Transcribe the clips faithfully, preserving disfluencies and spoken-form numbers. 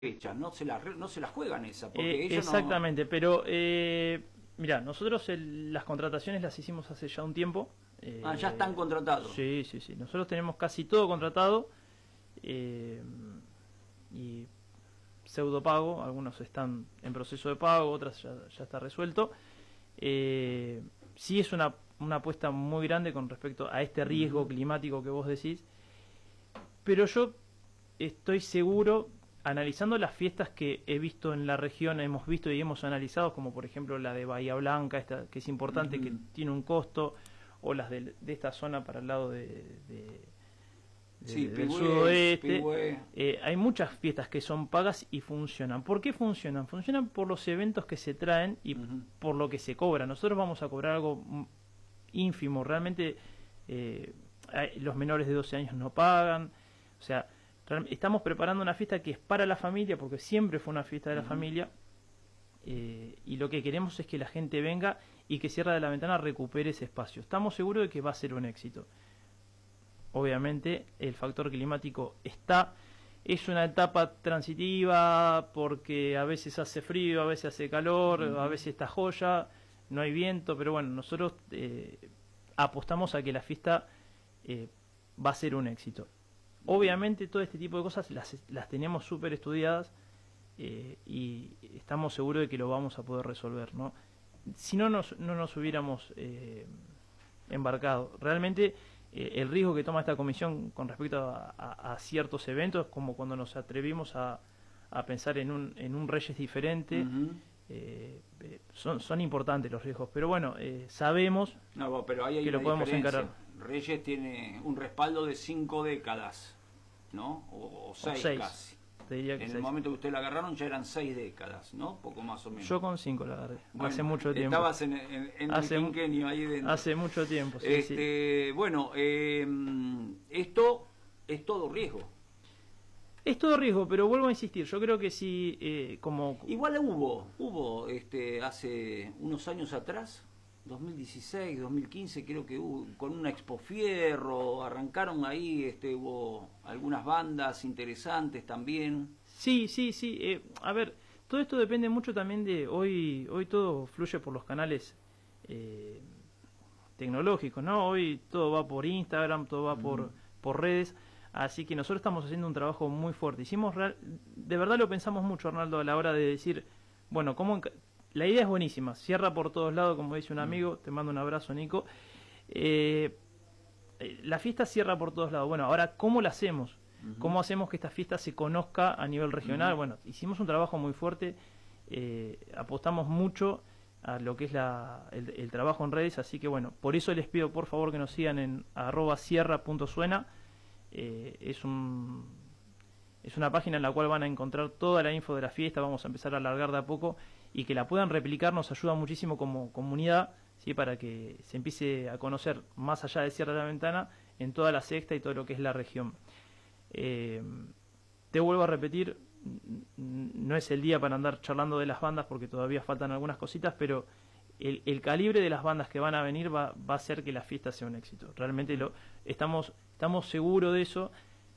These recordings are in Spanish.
fecha, no se la, no se la juegan esa, porque Eh, ellos exactamente, no... pero eh, mira, nosotros el, las contrataciones las hicimos hace ya un tiempo. Eh, ah, ya están contratados. Sí, sí, sí. Nosotros tenemos casi todo contratado eh, y pseudo pago. Algunos están en proceso de pago, otras ya, ya está resuelto. Eh, sí es una, una apuesta muy grande con respecto a este riesgo uh-huh. climático que vos decís, pero yo estoy seguro, analizando las fiestas que he visto en la región, hemos visto y hemos analizado, como por ejemplo la de Bahía Blanca, esta que es importante, uh-huh. que tiene un costo, o las de, de esta zona para el lado de, de, de sí, del Pigüé, sudoeste. Eh, hay muchas fiestas que son pagas y funcionan. ¿Por qué funcionan? Funcionan por los eventos que se traen y uh-huh. por lo que se cobra. Nosotros vamos a cobrar algo ínfimo, realmente eh, los menores de doce años no pagan, o sea, estamos preparando una fiesta que es para la familia, porque siempre fue una fiesta de la uh-huh. familia, eh, y lo que queremos es que la gente venga y que Sierra de la Ventana recupere ese espacio. Estamos seguros de que va a ser un éxito. Obviamente el factor climático está, es una etapa transitiva, porque a veces hace frío, a veces hace calor, uh-huh. a veces está joya, no hay viento, pero bueno, nosotros eh, apostamos a que la fiesta eh, va a ser un éxito. Obviamente todo este tipo de cosas las, las tenemos súper estudiadas eh, y estamos seguros de que lo vamos a poder resolver, ¿no? Si no nos, no nos hubiéramos eh, embarcado. Realmente eh, el riesgo que toma esta comisión con respecto a, a, a ciertos eventos, como cuando nos atrevimos a, a pensar en un, en un Reyes diferente, uh-huh. eh, eh, son, son importantes los riesgos, pero bueno, eh, sabemos no, pero ahí hay que lo podemos encarar. Reyes tiene un respaldo de cinco décadas, ¿no? O, o, seis, o seis casi. Te diría que en seis. El momento que usted la agarraron ya eran seis décadas, ¿no? Poco más o menos. Yo con cinco la agarré, bueno, hace mucho tiempo. Estabas en, en, en hace, el quinquenio ahí dentro. Hace mucho tiempo, sí, este, sí. Bueno, eh, esto es todo riesgo. Es todo riesgo, pero vuelvo a insistir, yo creo que sí, eh, como... Igual hubo, hubo este hace unos años atrás, dos mil dieciséis, dos mil quince, creo que hubo, con una Expo Fierro, arrancaron ahí, este, hubo algunas bandas interesantes también. Sí, sí, sí, eh, a ver, todo esto depende mucho también de, hoy hoy todo fluye por los canales eh, tecnológicos, ¿no? Hoy todo va por Instagram, todo va mm. por, por redes, así que nosotros estamos haciendo un trabajo muy fuerte. Hicimos, de verdad lo pensamos mucho, Arnaldo, a la hora de decir, bueno, ¿cómo...? La idea es buenísima, cierra por todos lados, como dice un amigo, te mando un abrazo, Nico. Eh, la fiesta cierra por todos lados. Bueno, ahora, ¿cómo la hacemos? Uh-huh. ¿Cómo hacemos que esta fiesta se conozca a nivel regional? Uh-huh. Bueno, hicimos un trabajo muy fuerte, eh, apostamos mucho a lo que es la, el, el trabajo en redes, así que bueno, por eso les pido por favor que nos sigan en arroba sierra punto suena. Eh, es un... Es una página en la cual van a encontrar toda la info de la fiesta, vamos a empezar a alargar de a poco y que la puedan replicar nos ayuda muchísimo como comunidad, ¿sí? Para que se empiece a conocer más allá de Sierra de la Ventana en toda la sexta y todo lo que es la región. Eh, te vuelvo a repetir, no es el día para andar charlando de las bandas porque todavía faltan algunas cositas, pero el, el calibre de las bandas que van a venir va, va a hacer que la fiesta sea un éxito. Realmente lo estamos, estamos seguros de eso.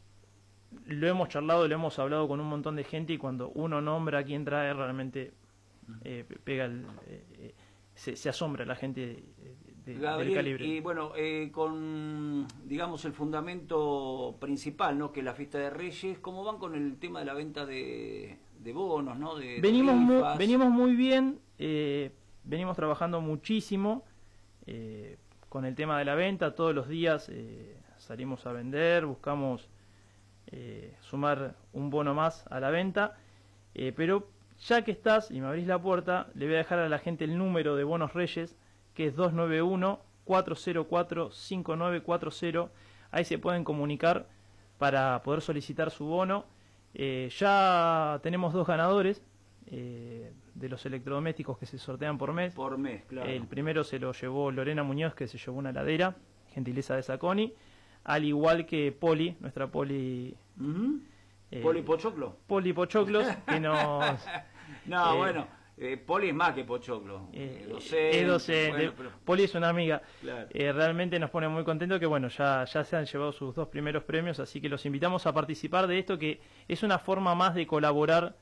Lo hemos charlado, lo hemos hablado con un montón de gente y cuando uno nombra a quien trae realmente eh, pega el, eh, se, se asombra la gente de, de, Gabriel, del calibre. Y bueno, eh, con digamos el fundamento principal, ¿no? Que es la fiesta de Reyes, ¿cómo van con el tema de la venta de, de bonos, ¿no? De, venimos, de muy, venimos muy bien, eh, venimos trabajando muchísimo eh, con el tema de la venta, todos los días eh, salimos a vender, buscamos Eh, sumar un bono más a la venta, eh, pero ya que estás y me abrís la puerta, le voy a dejar a la gente el número de bonos Reyes, que es dos nueve uno, cuatro cero cuatro, cinco nueve cuatro cero. Ahí se pueden comunicar para poder solicitar su bono. Eh, ya tenemos dos ganadores eh, de los electrodomésticos que se sortean por mes. Por mes, claro. El primero se lo llevó Lorena Muñoz, que se llevó una heladera, gentileza de Saconi. Al igual que Poli, nuestra Poli... Uh-huh. eh, ¿Poli Pochoclo? Poli Pochoclos, que nos... no, eh, bueno, Eh, Poli es más que Pochoclo. Eh, docente, es docente. bueno, pero- Poli es una amiga. Claro. Eh, realmente nos pone muy contentos que bueno, ya, ya se han llevado sus dos primeros premios, así que los invitamos a participar de esto, que es una forma más de colaborar